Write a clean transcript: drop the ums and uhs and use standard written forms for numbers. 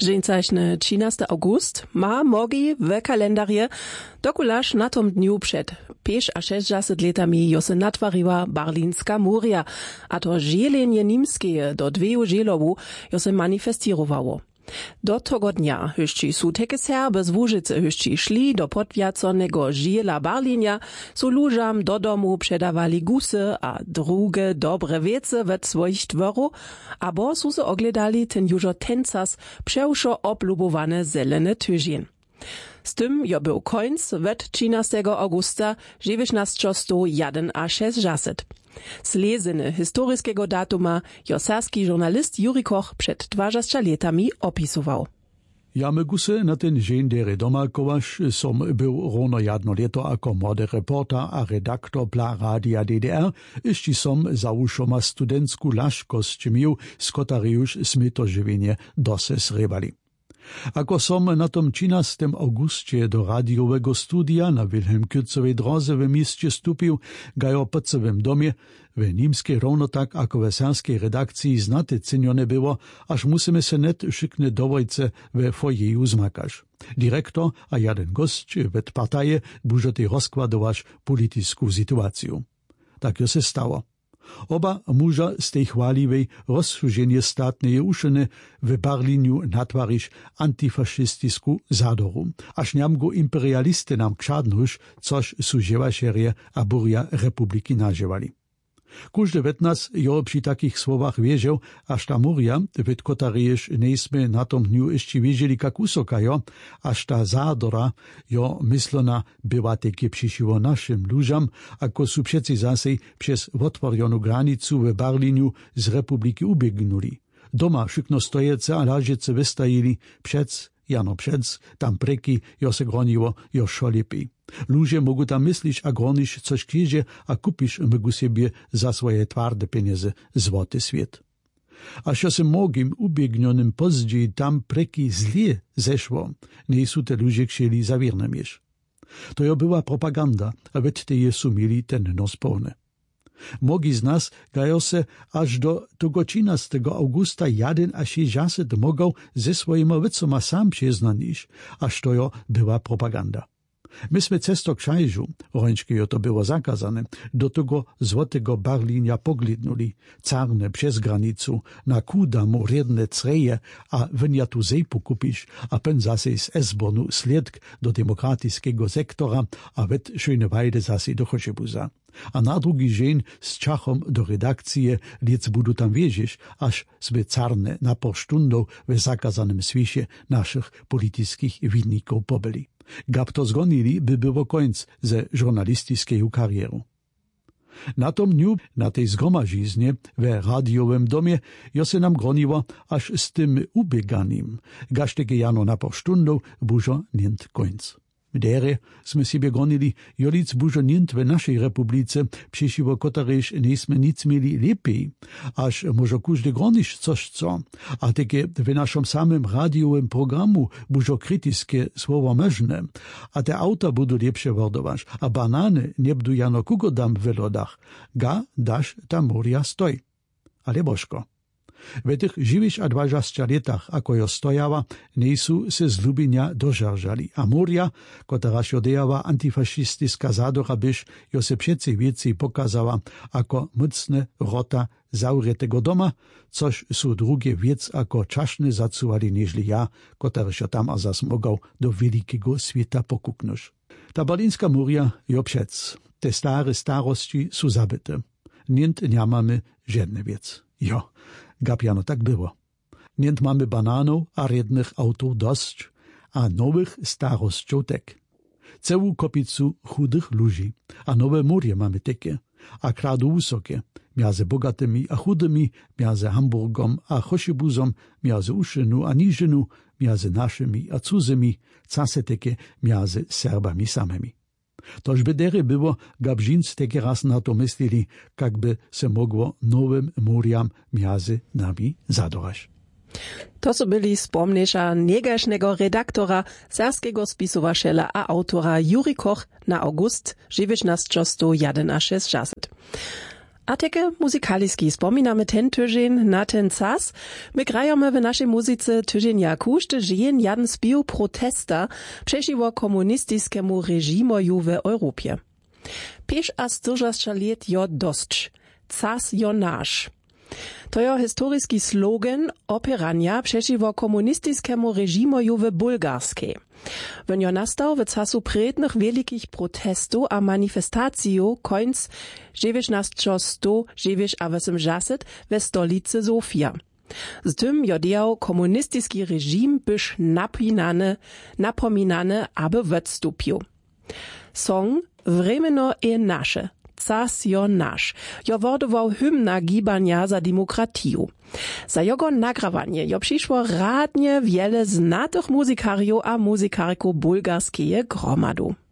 Dżęcaśny 13 august ma mogi w kalendarie, dokulaż na tom dniu przed 5 a 60 latami jo se natwariła Berlinska muria, a to żelenie nimskie do dweju żelowu jo se manifestirowało. Do tego dnia hyšći su teke Serby z Łużycy hyšći szli do podwiaconego żela Berlinia, su lużam do domu przedawali gusy a drugie dobre wiece we swoich dworu, abo su se ogledali ten jużo tencas przełszo oblubowane zelene tyżien. Z tym jo był końc wet 13 augusta 1961. Sleziny historyjskiego datuma jo serski żurnalist Juri Koch przed 20 latami opisował. Ja mógł se na ten dzień dere domalkować, som był równo jedno leto jako młody reporter a redaktor dla Radia DDR, iżci som zauszoma studentsku laszkość miał, z kotarej już smy to żywienie dosy srybali. Ako som na tom 13. augustie do radiowego studia na Wilhelmkircowej drodze w mieście stupił, gajo pocowym domie, w nimskiej równo tak ako w serskiej redakcji znate cenione było, aż musimy se net szykne dowojce we fojeju zmakasz. Dyrektor a jeden gość wet partaje bużoty rozkładować politycką sytuację. Tak jo se stało. Oba muža z tej chváliwej rozsúženie státnej ušene v Berlínu natvariš antifašisticku zádoru. Až ňamgo imperialiste nám kšadnuš, což sú ževašerie a buria republiky naževali. Każdy wet nas jo przy takich słowach wierzył, aż ta muria, wet kotarijesz nejsme na tom dniu jeszcze wiedzieli jak usoka jo, aż ta zadora jo myslona była takie przyszyło naszym ludziom, ako su przeci zase przez otworzoną granicu w Berlinu z republiki ubiegnuli. Doma szykno stojece a lažice wystajili przec, tam preki jo se groniło još lepiej. Ludzie mogą tam myśleć, a gronisz coś kiedzie, a kupisz mogą sobie za swoje twarde pieniądze złoty świat. A що se mogim ubiegnionym pozdziej tam preki zlie zeszło, nie są te ludzie chcieli zawiernie mieć. To jo była propaganda, a wet te je sumili ten nos pełne. Mogi z nas gają se aż do tego 13 augusta 61 mogą ze swoimi wycoma sam przyznanić, aż to jo była propaganda. Myśmy cesto krzajżu, rończkie jo to było zakazane, do tego złotego Berlinia poglądnuli, carne przez granicu, na kudamu redne creje, a wynia tu zejpu kupisz, a pen zase z Esbonu sledk do demokratycznego sektora, a wet schöne Weide zase do Choszebuza. A na drugi dzień z Czachom do redakcji, liec budu tam wierzyć, aż swe carne na po sztundą w zakazanym świecie naszych politycznych winników pobyli. Gab to zgonili, by było końc ze żurnalistycznej karieru. Na tom dniu, na tej zgromadziznie w radiowym domie, jo se nam groniło, aż z tym ubieganim, gaštege jano na po sztundą, bużo nient końc. Dere sme sobie gonili, jolic bužo nient w naszej republice, przeciwo kotarež nejsme nic mieli lepiej, aż może każdy groniš coś co, a takie w naszym samym radiowym programu bužo krytyskie słowa możne, a te auta budu lepsze wordować, a banany nie bdu jano kugodam w lodach, dasz ta muria stoj. Ale bożko. W tych 20 latach, ako jo stojała, nejsu se z Lubinia dożarzali, a muria, kotara się dejała antifašisticka zadora byś, jo se przecie więcej pokazała, ako mocne rota zauretego doma, coś su drugie wiec ako czaszny zacuwali nieźli ja, kotary się tam a zas mogał do wielkiego świata pokuknusz. Ta berlinska muria jo przec, te stare starości su zabyte. Nient nie mamy żadne wiec. Jo. Gapiano tak było. Nient mamy bananów, a rednych autów dość, a nowych starościów tek. Całą kopicu chudych ludzi, a nowe murie mamy takie, a kradu wysokie, między bogatymi a chudymi, między Hamburgom a Choszybuzom, między Uszynu a Niżynu, między naszymi a cudzymi, case takie między Serbami samymi. Toż by dere było, gabżinc takie raz na to myśleli, jakby se mogło nowym muriam między nami zadorać. To so byli spomniesza niegaśnego redaktora, serskiego spisowaciela a autora Juri Koch na august 1961. A teke muzykaliski wspominamy ten tydzień na ten czas. My grajemy w naszej muzyce tydzień jaku, że żyjen jeden spił protesta przeciwko komunistyskiemu reżimoju w Europie. Pisz a 40 lat jo dość. Czas jo nasz. To jo historyjski slogan opierania przeciwko komunistyskiemu reżimoju w Bulgarskiej. When jo nastał w czasu prednych wielkich protestów a manifestacji końc 1980 we stolicy Sofia. Z tym jo diał komunistyski reżim byś napominany, aby odstąpił. Song Vremeno je nasze. Czas jo nasz. Jo wordował hymna gibania za demokratiju. Za jego nagrawanie jo przyszło radnie wiele znatych muzykariów a muzykarków bulgarskie gromadu.